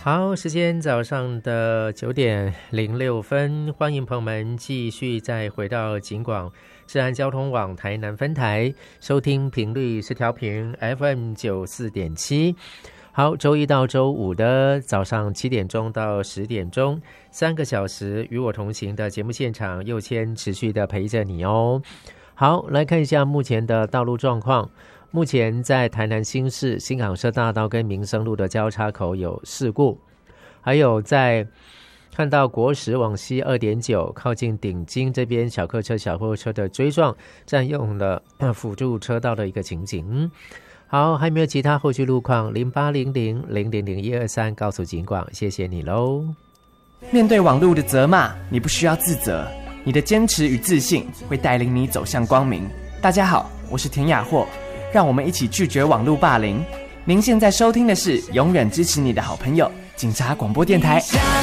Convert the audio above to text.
好，时间早上的9:06，欢迎朋友们继续再回到警广治安交通网台南分台，收听频率是调频 FM94.7。好，周一到周五的早上7点钟到10点钟，3个小时与我同行的节目现场，佑谦持续的陪着你哦。好，来看一下目前的道路状况。目前在台南新市新港社大道跟民生路的交叉口有事故，还有在看到国十往西 2.9 靠近顶金这边小客车小货车的追撞，占用了辅助车道的一个情景。好，还没有其他后续路况？0800000123告诉警广，谢谢你喽。 面对网络的责骂，你不需要自责，你的坚持与自信会带领你走向光明。大家好，我是田雅霍，让我们一起拒绝网络霸凌。您现在收听的是永远支持你的好朋友警察广播电台。